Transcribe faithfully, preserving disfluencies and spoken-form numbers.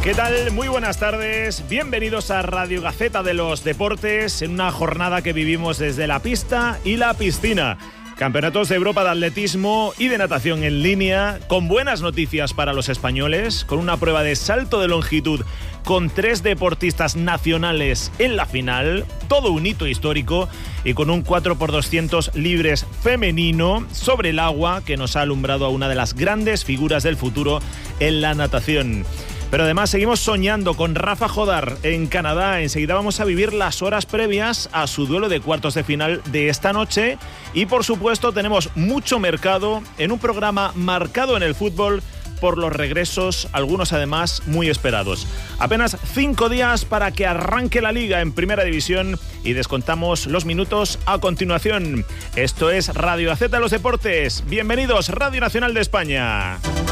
¿Qué tal? Muy buenas tardes. Bienvenidos a Radio Gaceta de los Deportes en una jornada que vivimos desde la pista y la piscina. Campeonatos de Europa de atletismo y de natación en línea, con buenas noticias para los españoles, con una prueba de salto de longitud con tres deportistas nacionales en la final, todo un hito histórico, y con un cuatro por doscientos libres femenino sobre el agua que nos ha alumbrado a una de las grandes figuras del futuro en la natación. Pero además seguimos soñando con Rafa Jodar en Canadá. Enseguida vamos a vivir las horas previas a su duelo de cuartos de final de esta noche. Y por supuesto tenemos mucho mercado en un programa marcado en el fútbol por los regresos, algunos además muy esperados. Apenas cinco días para que arranque la Liga en Primera División y descontamos los minutos a continuación. Esto es Radio Gaceta de los Deportes. Bienvenidos, Radio Nacional de España.